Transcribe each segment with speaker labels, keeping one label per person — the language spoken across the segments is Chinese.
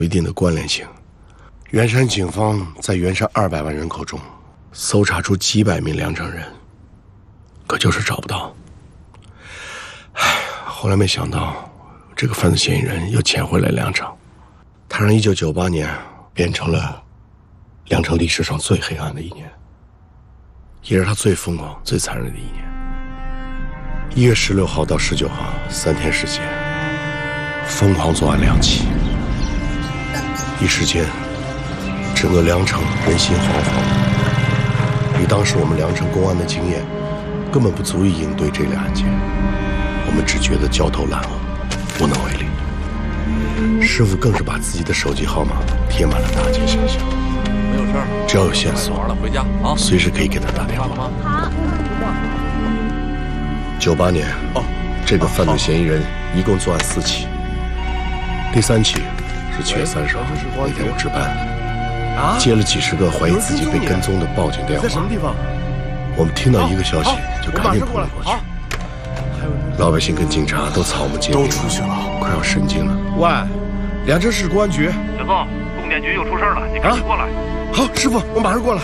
Speaker 1: 有一定的关联性。元山警方在元山200万人口中搜查出几百名良城人，可就是找不到。后来没想到，这个犯罪嫌疑人又潜回来良城，他让1998年变成了良城历史上最黑暗的一年，也是他最疯狂、最残忍的一年。1月16号到19号3天时间，疯狂作案2起，一时间，整个良城人心惶惶。以当时我们良城公安的经验，根本不足以应对这类案件，我们只觉得焦头烂额，无能为力。师傅更是把自己的手机号码贴满了大街小巷，
Speaker 2: 没有事儿，
Speaker 1: 只要有线索，
Speaker 2: 回家啊，
Speaker 1: 随时可以给他打电话。
Speaker 3: 好。
Speaker 1: 98年，这个犯罪嫌疑人一共作案4起，第3起是7月30号那天我值班，接了几十个怀疑自己被跟踪的报警电话。
Speaker 4: 在什么地方？
Speaker 1: 我们听到一个消息就赶紧扑了过去。老百姓跟警察都草木皆兵，
Speaker 4: 都出去了，
Speaker 1: 快要神经了。
Speaker 4: 喂，良城市公安局，
Speaker 5: 小宋，供电局又出事了，你赶紧过来。
Speaker 4: 好，师傅，我马上过来。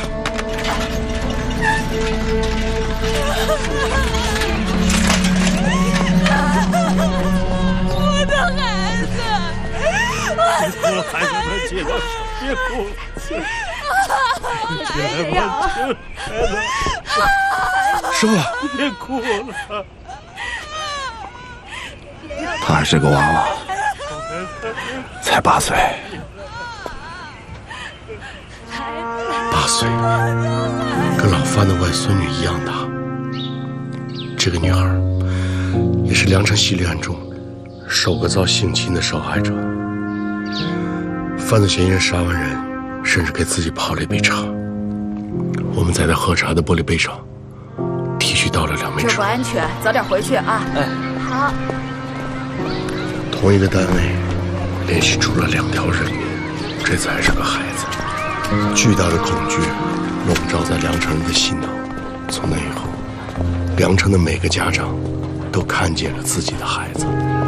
Speaker 3: 我的孩子，
Speaker 4: 别哭了，孩子们，起来，别哭了，起来吧，
Speaker 1: 师傅，
Speaker 4: 别哭了。
Speaker 2: 他还是个娃娃，才8岁。
Speaker 1: 8岁，跟老范的外孙女一样大。这个女孩也是良城系列案中首个遭性侵的受害者。犯罪嫌疑人杀完人，甚至给自己泡了一杯茶。我们在他喝茶的玻璃杯上提取到了2枚
Speaker 6: 这不
Speaker 1: 茶。
Speaker 6: 安全，早点回去啊！
Speaker 2: 哎，
Speaker 6: 好。
Speaker 1: 同一个单位连续出了2条人命，这才是个孩子。巨大的恐惧笼罩在良城人的心头。从那以后，良城的每个家长都看见了自己的孩子。